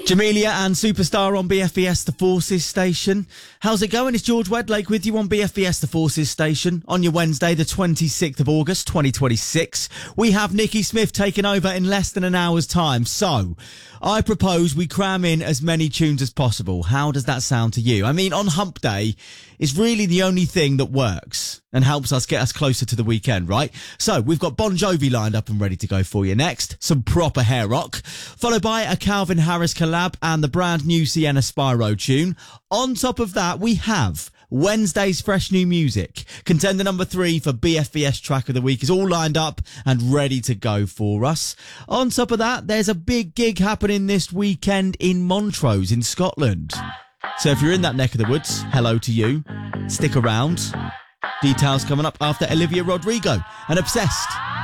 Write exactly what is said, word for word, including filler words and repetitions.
Jamelia and Superstar on B F B S The Forces station. How's it going? It's George Wedlake with you on B F B S The Forces station on your Wednesday, the twenty-sixth of August, twenty twenty-six. We have Nikki Smith taking over in less than an hour's time. So, I propose we cram in as many tunes as possible. How does that sound to you? I mean, on Hump Day, it's really the only thing that works and helps us get us closer to the weekend, right? So, we've got Bon Jovi lined up and ready to go for you next. Some proper hair rock. Followed by a Calvin Harris collab and the brand new Sienna Spyro tune. On top of that, we have Wednesday's fresh new music. Contender number three for B F B S Track of the Week is all lined up and ready to go for us. On top of that, there's a big gig happening this weekend in Montrose in Scotland. So if you're in that neck of the woods, hello to you. Stick around. Details coming up after Olivia Rodrigo and Obsessed.